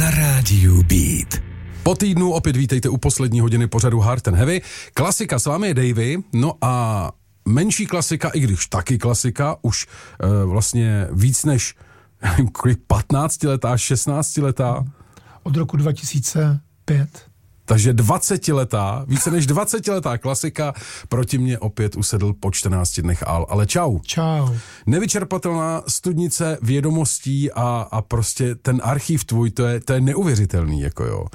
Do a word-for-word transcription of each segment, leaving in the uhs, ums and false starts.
na rádiu Beat. Po týdnu opět vítejte u poslední hodiny pořadu Hard and Heavy. Klasika, s vámi je Davey, no a menší klasika, i když taky klasika, už e, vlastně víc než patnáctiletá, šestnáctiletá. Od roku dva tisíce pět. Takže dvacetiletá, více než dvacetiletá klasika, proti mě opět usedl po čtrnácti dnech Al. Ale čau. Čau. Nevyčerpatelná studnice vědomostí a, a prostě ten archiv tvůj, to je, to je neuvěřitelný, jako jo. Uh,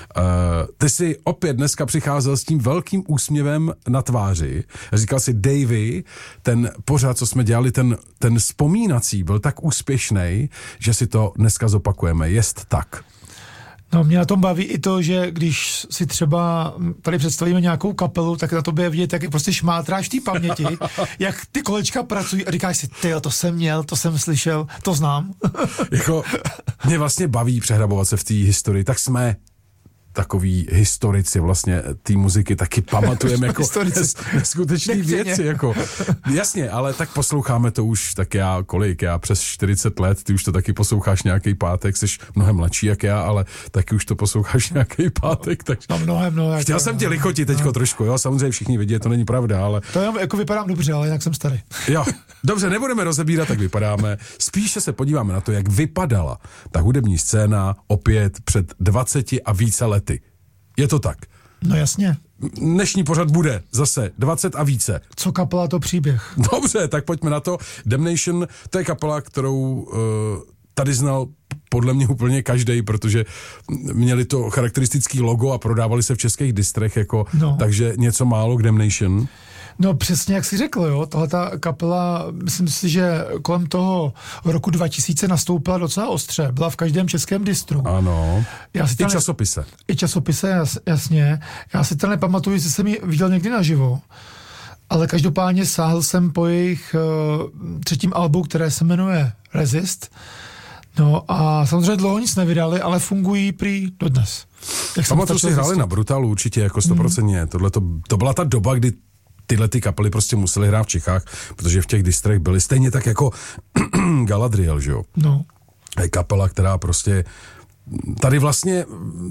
ty jsi opět dneska přicházel s tím velkým úsměvem na tváři. Říkal si, Davey, ten pořad, co jsme dělali, ten, ten vzpomínací, byl tak úspěšný, že si to dneska zopakujeme. Jest tak. No, mě na tom baví i to, že když si třeba tady představíme nějakou kapelu, tak na tobě vidět, jak prostě šmátráš té paměti, jak ty kolečka pracují a říkáš si, tyjo, to jsem měl, to jsem slyšel, to znám. Jako, mě vlastně baví přehrabovat se v té historii, tak jsme takový historici vlastně té muziky taky pamatujeme jako skutečný věci, jako jasně, ale tak posloucháme to už, tak já kolik, já přes čtyřicet let, ty už to taky posloucháš nějaký pátek, jsi mnohem mladší jak já, ale taky už to posloucháš nějaký pátek, takže no, mnohem, no, chtěl jsem tě lichotit teďko no. trošku, jo, samozřejmě všichni vědí, to není pravda, ale to jenom jako vypadám dobře, ale jinak jsem starý. Jo, dobře, nebudeme rozebírat, jak vypadáme, spíše se podíváme na to, jak vypadala ta hudební scéna opět před dvaceti a více lety. Je to tak? No jasně. Dnešní pořad bude zase dvacet a více. Co kapela, to příběh. Dobře, tak pojďme na to. Damnation, to je kapela, kterou uh, tady znal podle mě úplně každej, protože měli to charakteristický logo a prodávali se v českých distrech, jako, no. Takže něco málo k Damnation. No přesně, jak jsi řekl, jo, tahleta kapela, myslím si, že kolem toho roku dva tisíce nastoupila docela ostře, byla v každém českém distru. Ano, já si i časopise. Ne, I časopise, jas, jasně. Já si to nepamatuju, jestli jsem ji viděl někdy naživo, ale každopádně sáhl jsem po jejich uh, třetím albu, které se jmenuje Resist. No a samozřejmě dlouho nic nevydali, ale fungují prý dodnes. Pamatuju si hráli na Brutalu určitě, jako sto procent. Mm. Tohle to, to byla ta doba, kdy tyhle ty kapely prostě museli hrát v Čechách, protože v těch distrech byly stejně tak jako Galadriel, že jo? No. Je kapela, která prostě tady vlastně,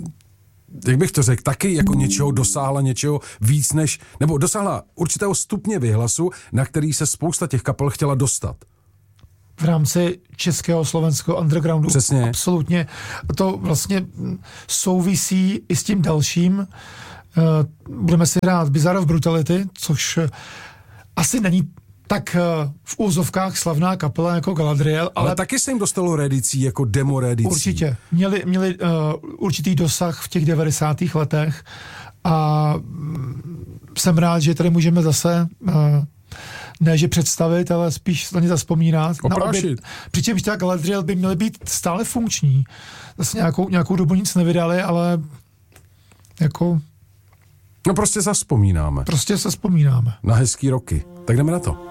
jak bych to řekl, taky jako něčeho dosáhla, něčeho víc než, nebo dosáhla určitého stupně vyhlasu, na který se spousta těch kapel chtěla dostat. V rámci českého, slovenského undergroundu. Přesně. Absolutně. To vlastně souvisí i s tím dalším. Uh, budeme si hrát Bizarre of Brutality, což uh, asi není tak uh, v úzovkách slavná kapela jako Galadriel, ale, ale taky se jim dostalo reedicí, jako demo reedicí. Určitě. Měli, měli uh, určitý dosah v těch devadesátých letech a um, jsem rád, že tady můžeme zase uh, ne, že představit, ale spíš na ně zazpomínat. Oprášit. Přičemž ta Galadriel by měly být stále funkční. Zase nějakou, nějakou dobu nic nevydali, ale jako no prostě zazpomínáme. Prostě zazpomínáme. Na hezký roky. Tak jdeme na to.